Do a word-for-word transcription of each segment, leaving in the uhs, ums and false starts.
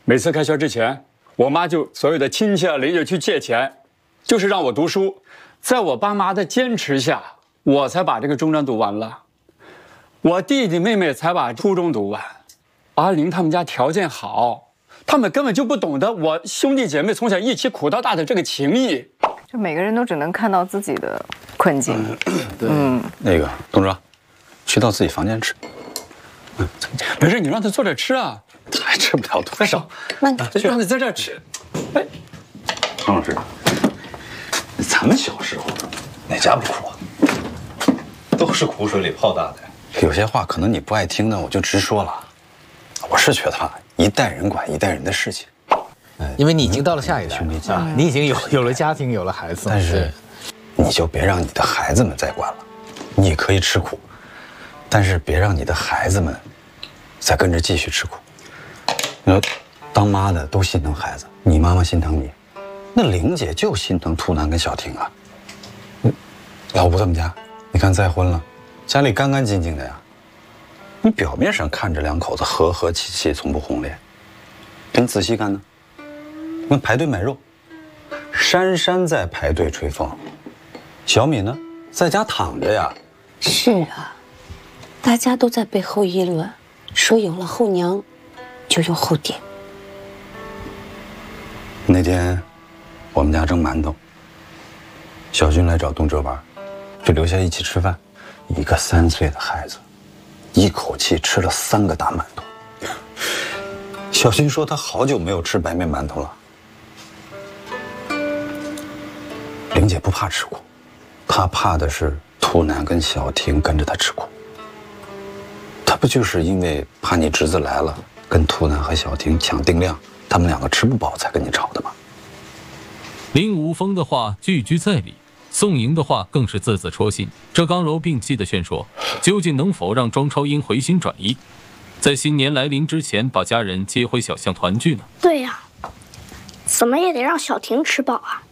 每次开学之前，我妈就所有的亲戚啊邻居去借钱，就是让我读书。在我爸妈的坚持下，我才把这个中专读完了。我弟弟妹妹才把初中读完。阿玲他们家条件好，他们根本就不懂得我兄弟姐妹从小一起苦到大的这个情谊。 就每个人都只能看到自己的困境。 嗯、对，嗯，那个董事长，去到自己房间吃。 嗯，没事，你让他坐这吃啊。 还吃不了多少， 那你就让他在这吃。哎， 张老师，咱们小时候哪家不苦啊？都是苦水里泡大的。有些话可能你不爱听呢，我就直说了。我是觉得一代人管一代人的事情， 因为你已经到了下一代， 兄弟姐妹， 你已经有有了家庭，有了孩子， 但是你就别让你的孩子们再管了。你可以吃苦，但是别让你的孩子们再跟着继续吃苦。你说，当妈的都心疼孩子，你妈妈心疼你，那玲姐就心疼兔楠跟小婷啊。老吴他们家，你看再婚了，家里干干净净的呀。你表面上看着两口子和和气气，从不轰烈，你仔细看呢，你们排队买肉，珊珊在排队吹风，小米呢在家躺着呀。 是啊，大家都在背后议论，说有了后娘就有后爹。 那天我们家蒸馒头，小军来找东哲玩，就留下一起吃饭。一个三岁的孩子一口气吃了三个大馒头。小军说他好久没有吃白面馒头了。玲姐不怕吃苦，她怕的是兔楠跟小婷跟着她吃苦。她不就是因为怕你侄子来了跟兔楠和小婷抢定量，他们两个吃不饱才跟你吵的吗？ 林武峰的话句句在理，宋莹的话更是字字戳心。这刚柔并济的劝说，究竟能否让庄超英回心转意，在新年来临之前把家人接回小巷团聚呢？ 对呀、啊，怎么也得让小婷吃饱啊。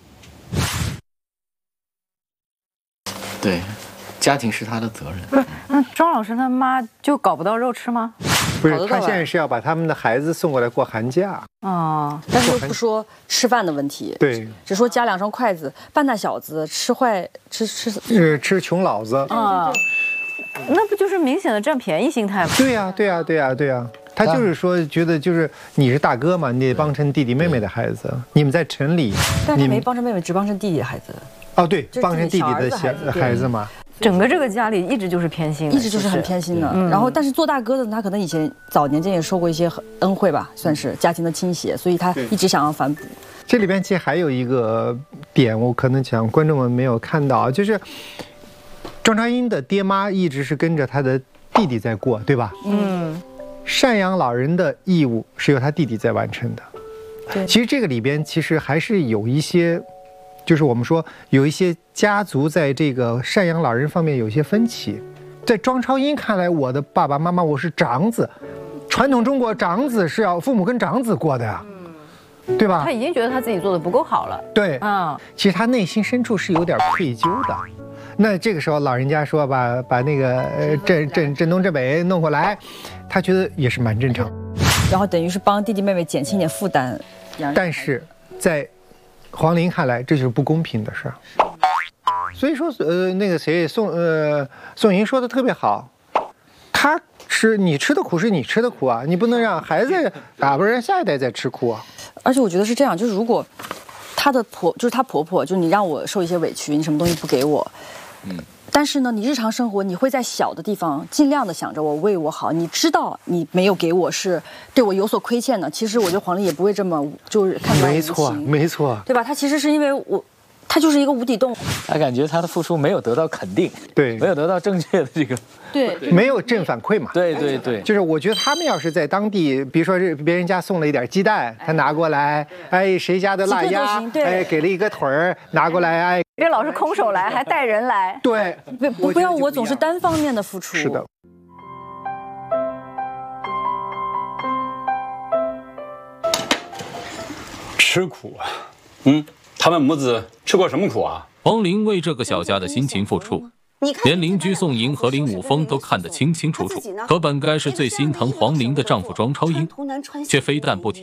对，家庭是他的责任。不是， 那庄老师他妈就搞不到肉吃吗？ 不是，他现在是要把他们的孩子送过来过寒假。 哦， 但是又不说吃饭的问题， 对， 只说夹两双筷子，半大小子吃坏吃吃是吃穷老子啊，那不就是明显的占便宜心态吗？ 对呀、啊，对呀、啊，对呀、啊，对呀、啊。他就是说，觉得就是你是大哥嘛，你得帮衬弟弟妹妹的孩子。你们在城里， 但是他没帮衬妹妹，只帮衬弟弟的孩子。 哦，对，帮衬弟弟的小孩子嘛。 整个这个家里一直就是偏心， 一直就是很偏心的。嗯、然后，但是做大哥的他可能以前早年间也受过一些恩惠吧，算是家庭的倾斜，所以他一直想要反哺。 这里边其实还有一个点，我可能想观众们没有看到，就是庄超英的爹妈一直是跟着他的弟弟在过，对吧？嗯，赡养老人的义务是由他弟弟在完成的。对，其实这个里边其实还是有一些。就是我们说有一些家族在这个赡养老人方面有一些分歧，在庄超英看来，我的爸爸妈妈我是长子，传统中国长子是要父母跟长子过的呀，对吧？ 他已经觉得他自己做的不够好了。 对，嗯，其实他内心深处是有点愧疚的。那这个时候老人家说把把那个呃镇镇镇东镇北弄过来，他觉得也是蛮正常， 然后等于是帮弟弟妹妹减轻点负担。 但是在黄玲看来，这就是不公平的事儿。所以说，呃，那个谁，宋呃宋莹说的特别好，他吃你吃的苦是你吃的苦啊，你不能让孩子啊，不是让下一代再吃苦啊。 而且我觉得是这样，就是如果她的婆，就是她婆婆，就是你让我受一些委屈，你什么东西不给我，嗯。但是呢，你日常生活你会在小的地方尽量的想着我为我好，你知道你没有给我是对我有所亏欠的。其实我觉得黄丽也不会这么就是看到无情， 没错没错， 对吧？他其实是因为我，他就是一个无底洞。 他感觉他的付出没有得到肯定， 对， 没有得到正确的这个， 对， 没有正反馈嘛。 对对对， 就是我觉得他们要是在当地，比如说是别人家送了一点鸡蛋，他拿过来，哎，谁家的腊鸭，哎，给了一个腿儿，拿过来，哎。 别老是空手来，还带人来。 对， 不不要我总是单方面的付出。 是的。 吃苦啊，嗯，他们母子吃过什么苦啊？ 黄玲为这个小家的辛勤付出，连邻居宋莹和林武峰都看得清清楚楚。可本该是最心疼黄玲的丈夫庄超英，却非但不提。